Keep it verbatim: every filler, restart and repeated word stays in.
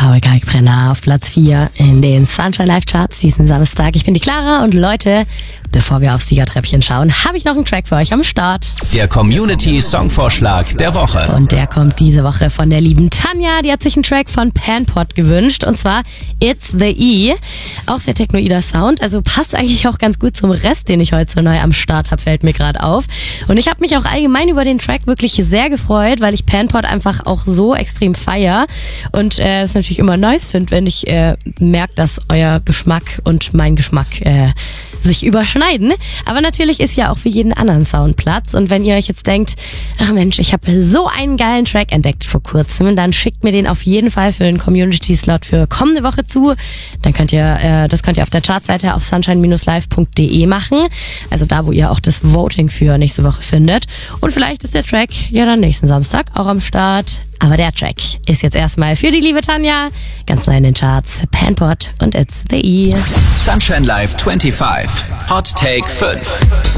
Paul Kalkbrenner auf Platz vier in den Sunshine Live Charts diesen Samstag. Ich bin die Clara und Leute, bevor wir aufs Siegertreppchen schauen, habe ich noch einen Track für euch am Start. Der Community-Songvorschlag der Woche. Und der kommt diese Woche von der lieben Tanja. Die hat sich einen Track von Panpot gewünscht und zwar It's the E. Auch sehr technoider Sound, also passt eigentlich auch ganz gut zum Rest, den ich heute so neu am Start habe, fällt mir gerade auf. Und ich habe mich auch allgemein über den Track wirklich sehr gefreut, weil ich Panpot einfach auch so extrem feier und äh, es natürlich immer nice finde, wenn ich äh, merke, dass euer Geschmack und mein Geschmack äh, sich überschneiden. Aber natürlich ist ja auch für jeden anderen Sound Platz. Und wenn ihr euch jetzt denkt, ach Mensch, ich habe so einen geilen Track entdeckt vor kurzem, dann schickt mir den auf jeden Fall für einen Community-Slot für kommende Woche zu. Dann könnt ihr, äh, das könnt ihr auf der Chartseite auf sunshine dash live punkt de machen. Also da, wo ihr auch das Voting für nächste Woche findet. Und vielleicht ist der Track ja dann nächsten Samstag auch am Start. Aber der Track ist jetzt erstmal für die liebe Tanja. Ganz neu in den Charts. Panpot und It's the E. Sunshine Live fünfundzwanzig. Hot Take fünf.